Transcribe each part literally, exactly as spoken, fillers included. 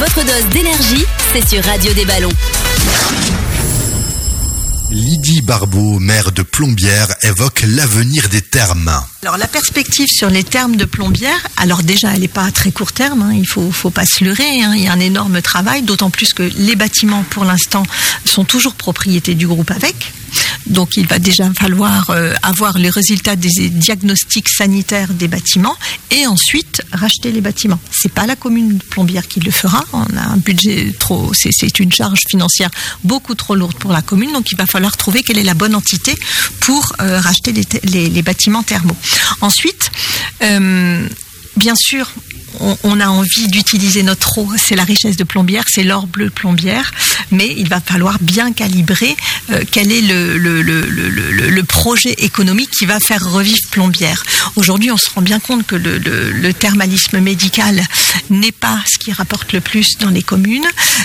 Votre dose d'énergie, c'est sur Radio des Ballons. Lydie Barbeau, maire de Plombières, évoque l'avenir des thermes. Alors la perspective sur les thermes de Plombières, alors déjà elle n'est pas à très court terme, hein, il faut faut pas se leurrer, hein, il y a un énorme travail, d'autant plus que les bâtiments pour l'instant sont toujours propriété du groupe Avec. Donc il va déjà falloir euh, avoir les résultats des diagnostics sanitaires des bâtiments et ensuite racheter les bâtiments. C'est pas la commune de Plombières qui le fera. On a un budget trop, c'est, c'est une charge financière beaucoup trop lourde pour la commune. Donc il va falloir trouver quelle est la bonne entité pour euh, racheter les, les, les bâtiments thermaux. Ensuite, euh, bien sûr, on, on a envie d'utiliser notre eau. C'est la richesse de Plombières, c'est l'or bleu de Plombières. Mais il va falloir bien calibrer euh, quel est le, le, le, le, le projet économique qui va faire revivre Plombières. Aujourd'hui, on se rend bien compte que le, le, le thermalisme médical n'est pas ce qui rapporte le plus dans les communes,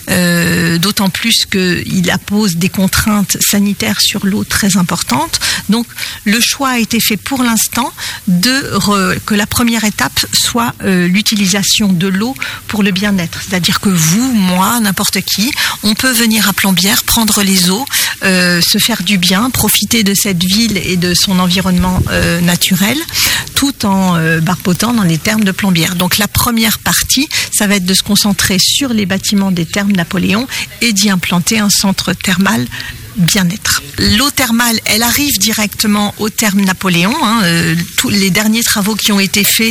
euh, d'autant plus qu'il impose des contraintes sanitaires sur l'eau très importantes. Donc, le choix a été fait pour l'instant de re, que la première étape soit euh, l'utilisation de l'eau pour le bien-être. C'est-à-dire que vous, moi, n'importe qui, on peut venir à Plombières, prendre les eaux, euh, se faire du bien, profiter de cette ville et de son environnement euh, naturel, tout en euh, barbotant dans les thermes de Plombières. Donc la première partie, ça va être de se concentrer sur les bâtiments des thermes Napoléon et d'y implanter un centre thermal bien-être. L'eau thermale, elle arrive directement au terme Napoléon. Hein. Euh, tous les derniers travaux qui ont été faits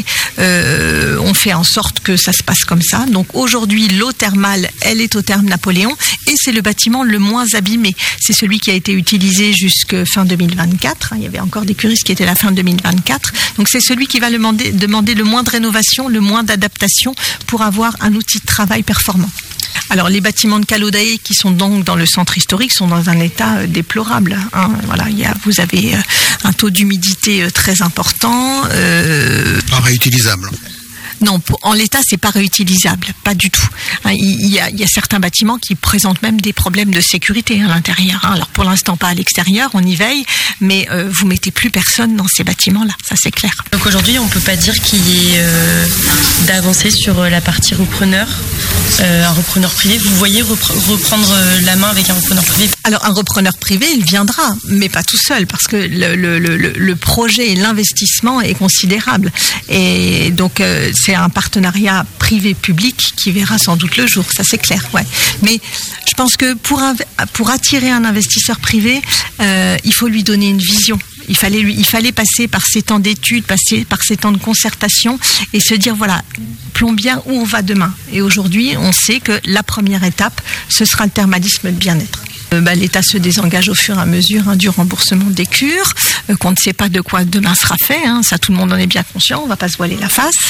euh, ont fait en sorte que ça se passe comme ça. Donc aujourd'hui, l'eau thermale, elle est au terme Napoléon et c'est le bâtiment le moins abîmé. C'est celui qui a été utilisé jusqu'à fin deux mille vingt-quatre. Il y avait encore des curistes qui étaient à la fin deux mille vingt-quatre. Donc c'est celui qui va demander, demander le moins de rénovation, le moins d'adaptation pour avoir un outil de travail performant. Alors les bâtiments de Calaudaé qui sont donc dans le centre historique sont dans un état euh, déplorable. Hein. Voilà, il y a, vous avez euh, un taux d'humidité euh, très important. Euh... Pas réutilisable. Non, pour, en l'état, c'est pas réutilisable, pas du tout. Hein, il, y a, il y a certains bâtiments qui présentent même des problèmes de sécurité à l'intérieur. Hein. Alors pour l'instant, pas à l'extérieur, on y veille, mais euh, vous mettez plus personne dans ces bâtiments-là, ça c'est clair. Donc aujourd'hui, on peut pas dire qu'il y ait euh, d'avancée sur la partie repreneur, euh, un repreneur privé. Vous voyez repre- reprendre la main avec un repreneur privé? Alors un repreneur privé, il viendra, mais pas tout seul, parce que le, le, le, le projet et l'investissement est considérable. Et donc euh, c'est un partenariat privé-public qui verra sans doute le jour, ça c'est clair. Ouais. Mais je pense que pour, pour attirer un investisseur privé, euh, il faut lui donner une vision. Il fallait, lui, il fallait passer par ces temps d'études, passer par ces temps de concertation et se dire, voilà, Plombières, où on va demain. Et aujourd'hui, on sait que la première étape, ce sera le thermalisme de bien-être. Euh, bah, l'État se désengage au fur et à mesure hein, du remboursement des cures, euh, qu'on ne sait pas de quoi demain sera fait, hein, ça tout le monde en est bien conscient, on ne va pas se voiler la face.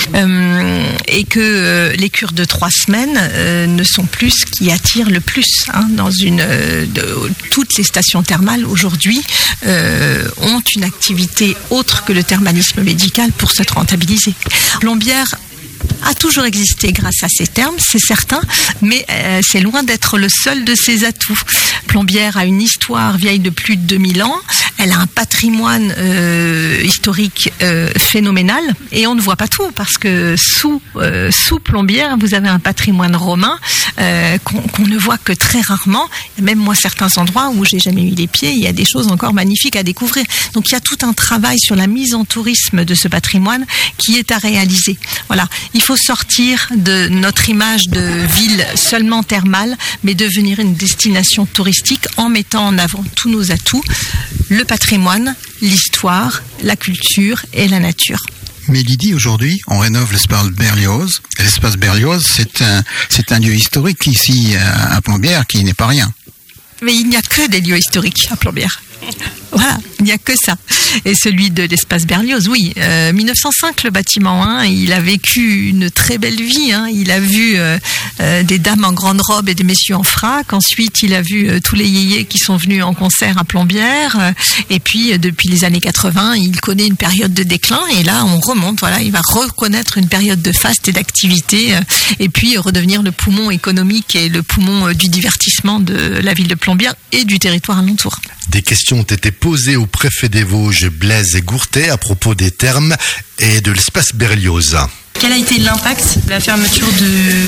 Euh, et que euh, les cures de trois semaines euh, ne sont plus ce qui attire le plus hein, dans une euh, de, toutes les stations thermales aujourd'hui euh, ont une activité autre que le thermalisme médical pour se rentabiliser. Plombières a toujours existé grâce à ces termes, c'est certain, mais euh, c'est loin d'être le seul de ses atouts. Plombières a une histoire vieille de plus de deux mille ans, elle a un patrimoine euh, historique euh, phénoménal, et on ne voit pas tout, parce que sous, euh, sous Plombières, vous avez un patrimoine romain euh, qu'on, qu'on ne voit que très rarement. Même moi, certains endroits où j'ai jamais eu les pieds, il y a des choses encore magnifiques à découvrir. Donc il y a tout un travail sur la mise en tourisme de ce patrimoine qui est à réaliser. Voilà. Il faut sortir de notre image de ville seulement thermale, mais devenir une destination touristique en mettant en avant tous nos atouts, le patrimoine, l'histoire, la culture et la nature. Mais Lydie, aujourd'hui, on rénove l'espace Berlioz. Et l'espace Berlioz, c'est un, c'est un lieu historique ici à Plombières qui n'est pas rien. Mais il n'y a que des lieux historiques à Plombières. Voilà, il n'y a que ça. Et celui de l'espace Berlioz, oui, euh, mille neuf cent cinq le bâtiment, hein, il a vécu une très belle vie. Hein, il a vu euh, euh, des dames en grande robe et des messieurs en frac. Ensuite, il a vu euh, tous les yéyés qui sont venus en concert à Plombières. Euh, et puis, euh, depuis les années quatre-vingts, il connaît une période de déclin. Et là, on remonte. Voilà, il va reconnaître une période de faste et d'activité. Euh, et puis, euh, redevenir le poumon économique et le poumon euh, du divertissement de la ville de Plombières et du territoire alentour. Des questions ont été posées au préfet des Vosges, Blaise Gourtet, à propos des thermes et de l'espace Berlioz. Quel a été l'impact de la fermeture de, des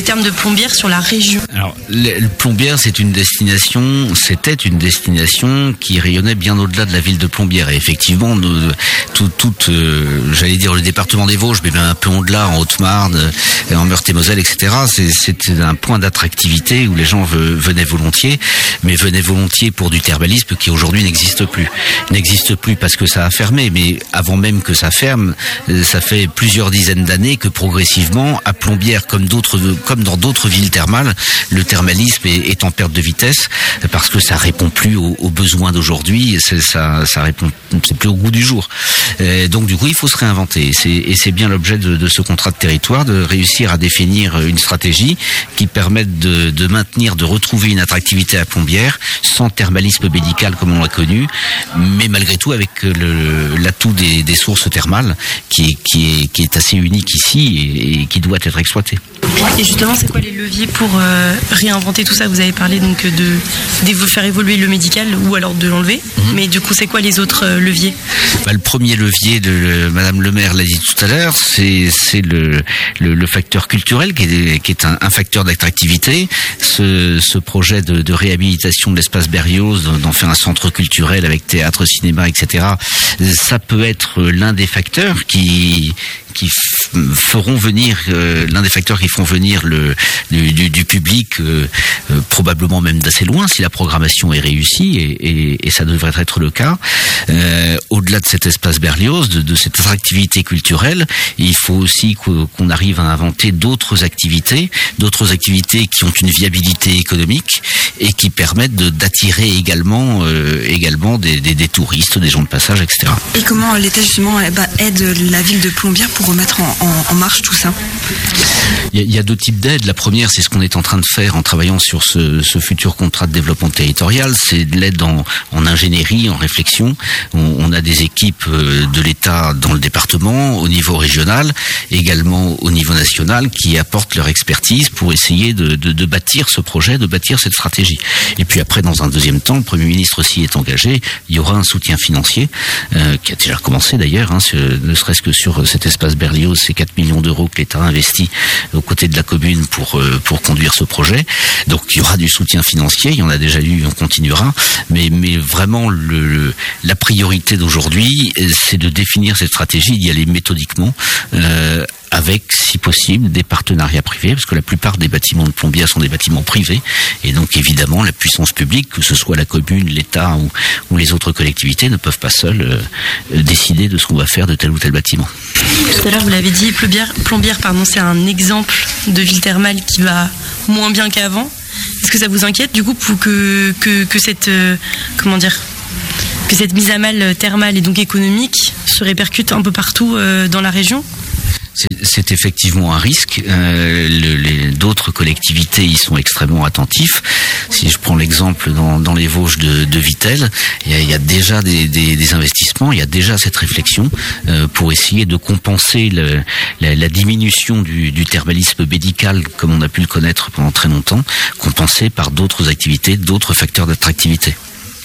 termes de Plombières sur la région? Alors, le, le Plombières, c'est une destination, c'était une destination qui rayonnait bien au-delà de la ville de Plombières. Et effectivement, nous, tout, tout euh, j'allais dire le département des Vosges, mais bien un peu au-delà, en Haute-Marne, en Meurthe-et-Moselle, et cetera. C'est, c'était un point d'attractivité où les gens ve, venaient volontiers, mais venaient volontiers pour du thermalisme qui aujourd'hui n'existe plus. Il n'existe plus parce que ça a fermé, mais avant même que ça ferme, ça fait plusieurs dizaines d'années que progressivement, à Plombières, comme d'autres, comme dans d'autres villes thermales, le thermalisme est, est en perte de vitesse parce que ça répond plus aux, aux besoins d'aujourd'hui. C'est, ça, ça répond, c'est plus au goût du jour. Et donc du coup, il faut se réinventer. C'est, et c'est bien l'objet de, de ce contrat de territoire, de réussir à définir une stratégie qui permette de, de maintenir, de retrouver une attractivité à Plombières, sans thermalisme médical comme on l'a connu, mais malgré tout avec le, l'atout des, des sources thermales qui est, qui est, qui est assez unique ici et, et qui doit être exploité. Et justement, c'est quoi les leviers pour euh, réinventer tout ça? Vous avez parlé donc de, de faire évoluer le médical ou alors de l'enlever, mmh. mais du coup, c'est quoi les autres euh, leviers? Bah, le premier levier, de, de Madame le maire l'a dit tout à l'heure, c'est, c'est le, le, le facteur culturel qui est, qui est un, un facteur d'attractivité. Ce, ce projet de, de réhabilitation de l'espace Berlioz, d'en faire un centre culturel avec théâtre, cinéma, et cetera, ça peut être l'un des facteurs qui qui feront venir euh, l'un des facteurs qui feront venir le du, du, du public euh, euh, probablement même d'assez loin si la programmation est réussie et, et, et ça devrait être le cas. Euh, au-delà de cet espace Berlioz, de, de cette attractivité culturelle, il faut aussi qu'on arrive à inventer d'autres activités, d'autres activités qui ont une viabilité économique et qui permettent de, d'attirer également euh, également des, des, des touristes, des gens de passage, et cetera. Et comment l'État justement eh ben, aide la ville de Plombières pour remettre en, en, en marche tout ça? Il y, a, il y a deux types d'aides. La première, c'est ce qu'on est en train de faire en travaillant sur ce, ce futur contrat de développement territorial. C'est de l'aide en, en ingénierie, en réflexion. On, on a des équipes de l'État dans le département, au niveau régional, également au niveau national, qui apportent leur expertise pour essayer de, de, de bâtir ce projet, de bâtir cette stratégie. Et puis après, dans un deuxième temps, le Premier ministre aussi est engagé. Il y aura un soutien financier, euh, qui a déjà commencé d'ailleurs, hein, ne serait-ce que sur cet espace Berlioz, c'est quatre millions d'euros que l'État investit aux côtés de la commune pour euh, pour conduire ce projet. Donc il y aura du soutien financier, il y en a déjà eu, on continuera, mais mais vraiment le, le la priorité d'aujourd'hui, c'est de définir cette stratégie, d'y aller méthodiquement, euh, avec, si possible, des partenariats privés, parce que la plupart des bâtiments de Plombières sont des bâtiments privés, et donc évidemment la puissance publique, que ce soit la commune, l'État ou, ou les autres collectivités, ne peuvent pas seuls euh, décider de ce qu'on va faire de tel ou tel bâtiment. Tout à l'heure, vous l'avez dit, Plombières, Plombières pardon, c'est un exemple de ville thermale qui va moins bien qu'avant. Est-ce que ça vous inquiète, du coup, pour que, que, que cette, euh, comment dire, que cette mise à mal thermale et donc économique se répercute un peu partout euh, dans la région? C'est, c'est effectivement un risque. Euh, le, les, d'autres collectivités y sont extrêmement attentifs. Si je prends l'exemple dans, dans les Vosges de, de Vittel, il y a, il y a déjà des, des, des investissements, il y a déjà cette réflexion euh, pour essayer de compenser le, la, la diminution du, du thermalisme médical, comme on a pu le connaître pendant très longtemps, compensé par d'autres activités, d'autres facteurs d'attractivité.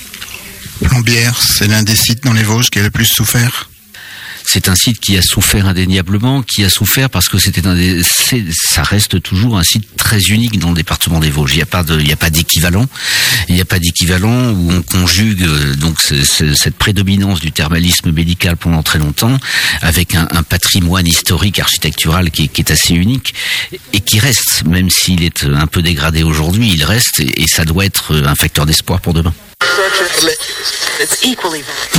Plombières, c'est l'un des sites dans les Vosges qui a le plus souffert. C'est un site qui a souffert indéniablement, qui a souffert parce que c'était un des, c'est, ça reste toujours un site très unique dans le département des Vosges. Il n'y a pas de, il n'y a pas d'équivalent. Il n'y a pas d'équivalent où on conjugue donc c'est, c'est, cette prédominance du thermalisme médical pendant très longtemps avec un, un patrimoine historique architectural qui, qui est assez unique et qui reste, même s'il est un peu dégradé aujourd'hui, il reste et, et ça doit être un facteur d'espoir pour demain. It's equally